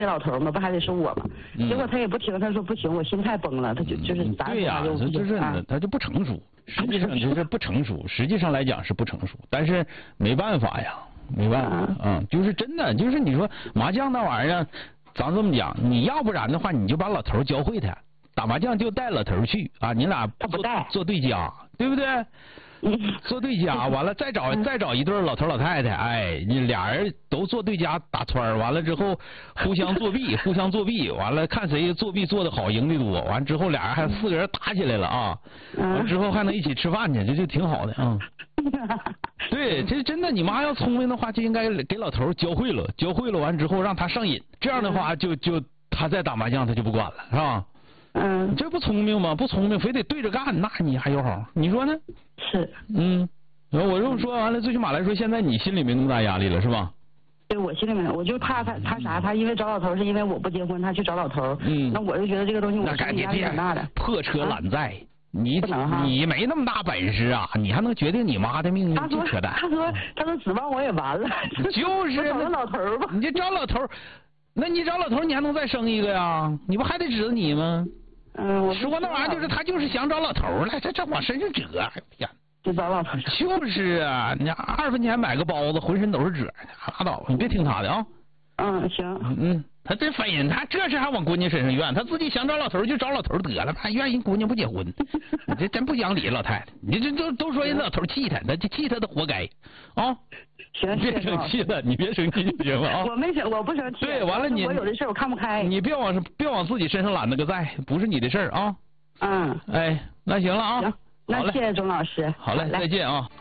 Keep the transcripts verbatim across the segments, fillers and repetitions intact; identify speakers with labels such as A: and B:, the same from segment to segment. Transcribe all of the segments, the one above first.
A: 这老头嘛，不还得是我吗？
B: 嗯、
A: 结果他也不听，他说不行，我心态崩了，他就就是打
B: 对呀、啊，这就是他就不成熟，实际上就是不成熟，实际上来讲是不成熟，但是没办法呀，没办法啊、嗯，就是真的，就是你说麻将那玩意儿，咱这么讲，你要不然的话，你就把老头教会他，打麻将就带老头去啊，你俩
A: 他不带
B: 做对家，对不对？做对家，完了再找再找一对老头老太太，哎，你俩人都做对家打圈，完了之后互相作弊，互相作弊，完了看谁作弊做的好赢的多，完之后俩人还四个人打起来了啊，完之后还能一起吃饭去，这就挺好的啊。对，这真的，你妈要聪明的话，就应该给老头教会了，教会了完之后让他上瘾，这样的话就就他再打麻将他就不管了，是吧？
A: 嗯，
B: 这不聪明吗？不聪明，非得对着干，那你还有好？你说呢？
A: 是。
B: 嗯，然后我这么说完了，最起码来说，现在你心里没那么大压力了，是吧？
A: 对，我心里面，我就怕他他啥，他因为找老头是因为我不结婚，他去找老头，嗯，那我就觉得这个东西我心里压力很大的。
B: 破车揽债，啊、你
A: 能
B: 你没那么大本事啊，你还能决定你妈的命运？
A: 他说
B: 扯淡。
A: 他说他说指望我也完了。
B: 就是
A: 我找个老头吧。
B: 你就找老头，那你找老头，你还能再生一个呀？你不还得指着你吗？
A: 嗯，我
B: 说那玩意儿就是他就是想找老头来，这这往身上折，哎呦天！
A: 就找老头。
B: 就是啊，你二分钱买个包子，浑身都是褶，拉倒，你别听他的啊。
A: 嗯，行。
B: 嗯，他这烦人，他这事还往姑娘身上怨，他自己想找老头就找老头得了，还怨人姑娘不结婚，你这真不讲理，老太太，你这都都说人老头气他，他气他都活该啊。
A: 行，
B: 别生气了，你别生气就行了啊。
A: 我没生，我不生气。
B: 对，完了你
A: 我有的事我看不开。
B: 你别往别往自己身上揽那个债，不是你的事儿啊。
A: 嗯。
B: 哎，那行了啊。
A: 行，那谢谢钟老师。
B: 好嘞，再见啊。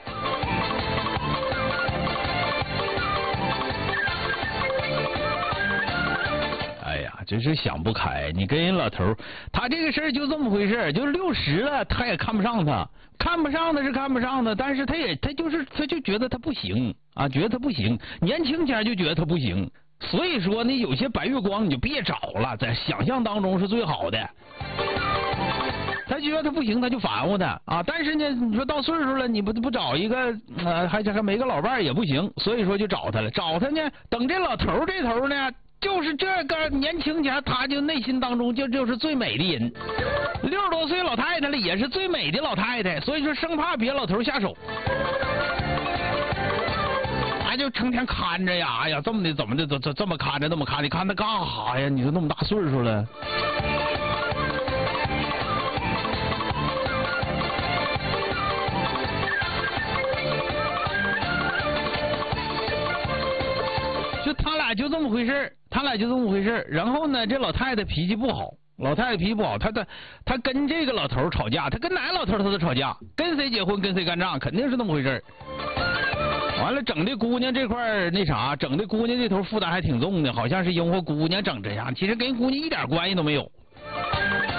B: 哎呀，真是想不开！你跟人老头，他这个事儿就这么回事，就六十了，他也看不上他，看不上他是看不上他，但是他也他就是他就觉得他不行啊，觉得他不行，年轻前就觉得他不行，所以说呢，有些白月光你就别找了，在想象当中是最好的。他觉得他不行，他就烦乎他啊，但是呢，你说到岁数了，你不不找一个呃，还还没个老伴儿也不行，所以说就找他了，找他呢，等这老头这头呢。就是这个年轻前，他就内心当中就就是最美的人，六十多岁老太太了，也是最美的老太太，所以说生怕别老头下手，他就成天看着呀，哎呀，这么的怎么的，这这这么看着，那么看，你看他干啥呀？你都那么大岁数了。就他俩就这么回事他俩就这么回事然后呢，这老太太脾气不好，老太太脾气不好，她她她跟这个老头吵架，她跟哪个老头她都吵架，跟谁结婚跟谁干仗，肯定是那么回事完了，整的姑娘这块那啥，整的姑娘这头负担还挺重的，好像是因为姑娘整这样，其实跟姑娘一点关系都没有，